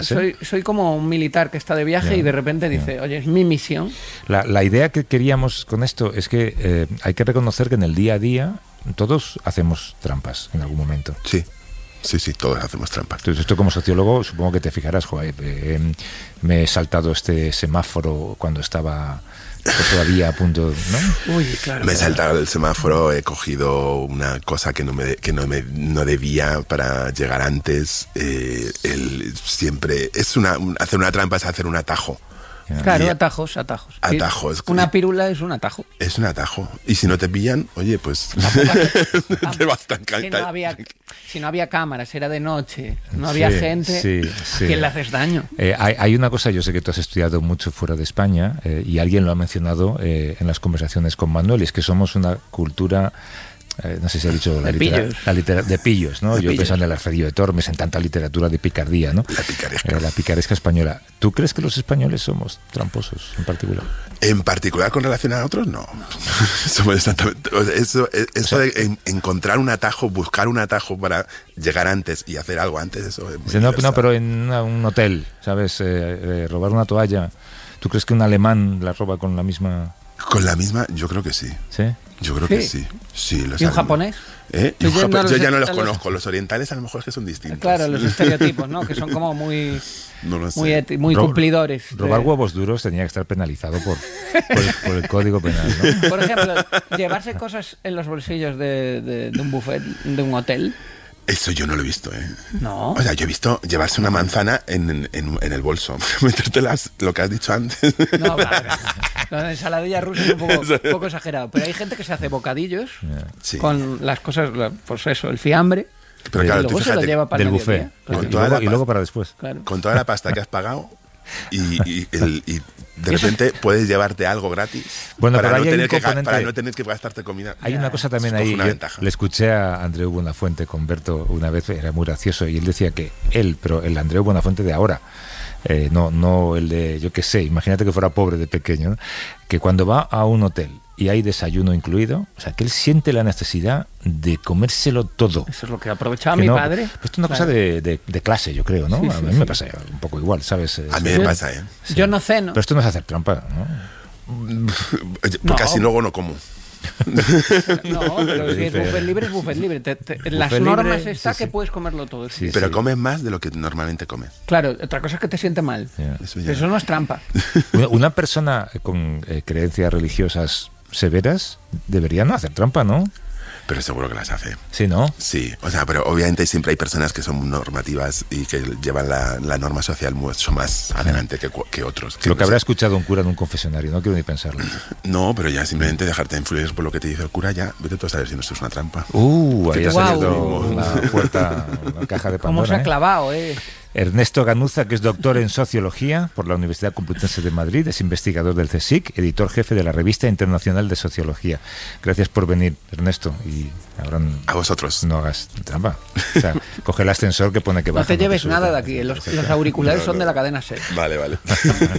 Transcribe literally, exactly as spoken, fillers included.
¿Sí? Soy, soy como un militar que está de viaje yeah, y de repente dice, yeah. oye, es mi misión. La, la idea que queríamos con esto es que eh, hay que reconocer que en el día a día todos hacemos trampas en algún momento. Sí. Sí, sí, todos hacemos trampas. Entonces, esto como sociólogo, supongo que te fijarás, joder, eh, me he saltado este semáforo cuando estaba todavía a punto, ¿no? Uy, claro. Me he saltado el semáforo, he cogido una cosa que no me que no me no debía para llegar antes. Eh, el, siempre es una hacer una trampa es hacer un atajo. Claro, y atajos, atajos. Atajos. Una pírula es un atajo. Es un atajo. Y si no te pillan, oye, pues te vas tan si no había Si no había cámaras, era de noche, no había sí, gente, sí, sí. ¿a quién le haces daño? Eh, hay, hay una cosa, yo sé que tú has estudiado mucho fuera de España eh, y alguien lo ha mencionado eh, en las conversaciones con Manuel, y es que somos una cultura... Eh, no sé si ha dicho la de litera, pillos, la litera, de pillos, ¿no? De Yo pillos. pensando en el Alfredo de Tormes, en tanta literatura de picardía, ¿no? La picaresca. Eh, la picaresca española. ¿Tú crees que los españoles somos tramposos en particular? En particular con relación a otros, no. no. Somos exactamente, eso, eso o sea, de en, encontrar un atajo, buscar un atajo para llegar antes y hacer algo antes, eso es muy no, no, pero en una, un hotel, ¿sabes? Eh, eh, robar una toalla. ¿Tú crees que un alemán la roba con la misma...? Con la misma, yo creo que sí. ¿Sí? Yo creo sí. que sí. sí los ¿Y un japonés? ¿Eh? Yo, yo, no, yo ya no los los, conozco. Los orientales a lo mejor es que son distintos. Claro, los estereotipos, ¿no? Que son como muy... No lo sé. Muy, eti- muy Ro- cumplidores. Robar de... huevos duros tenía que estar penalizado por, por, el, por el Código Penal, ¿no? Por ejemplo, llevarse cosas en los bolsillos de, de, de un buffet, de un hotel. Eso yo no lo he visto, ¿eh? No. O sea, yo he visto llevarse una manzana en, en, en el bolso. Metértelas, lo que has dicho antes. No, vale. La ensaladilla rusa es un poco, un poco exagerado. Pero hay gente que se hace bocadillos sí. con las cosas, pues eso, el fiambre. Pero claro, y luego tú se lo fíjate, lleva para del el buffet. mediodía. Claro. Y, luego, y luego para después. Claro. Con toda la pasta que has pagado y, y, el, y de repente puedes llevarte algo gratis bueno, para, pero no tener que, componente... para no tener que gastarte comida. Hay una cosa también es ahí, una yo ventaja. Le escuché a Andreu Buenafuente con Berto una vez, era muy gracioso, y él decía que él, pero el Andreu Buenafuente de ahora, eh, no, no el de, yo qué sé, imagínate que fuera pobre de pequeño, ¿no? Que cuando va a un hotel y hay desayuno incluido, o sea, que él siente la necesidad de comérselo todo. Eso es lo que aprovechaba que mi no, padre. Pues esto es una claro. cosa de, de, de clase, yo creo, ¿no? Sí, a mí sí, me sí. pasa un poco igual, ¿sabes? A mí me yo, pasa, ¿eh? Sí. Yo no ceno. Pero esto no es hacer trampa, ¿no? Porque No. así luego no como. No, pero si es buffet libre, es buffet libre. Te, te, en las Buffet normas libre, está sí, que sí. puedes comerlo todo. Sí, Pero sí. comes más de lo que normalmente comes. Claro, otra cosa es que te siente mal. Yeah. Eso ya. Eso no es trampa. Una- Una persona con eh, creencias religiosas severas debería no hacer trampa, ¿no? Pero seguro que las hace. Sí, ¿no? Sí, o sea, pero obviamente siempre hay personas que son normativas y que llevan la, la norma social mucho más adelante que, cu- que otros. Lo que no habrá sé. escuchado un cura en un confesionario, no quiero ni pensarlo. No, pero ya simplemente dejarte influir por lo que te dice el cura, ya vete tú a saber si no esto es una trampa. Uh, ahí te ha has salido abierto la puerta, la caja de Cómo se Pandora, ha ¿eh? clavado, ¿eh? Ernesto Ganuza, que es doctor en Sociología por la Universidad Complutense de Madrid, es investigador del CSIC, editor jefe de la Revista Internacional de Sociología. Gracias por venir, Ernesto, y ahora A vosotros. no hagas trampa. O sea, coge el ascensor que pone que No baja. te lleves sube. nada de aquí. Los, los auriculares No, son no. de la cadena SER. Vale, vale.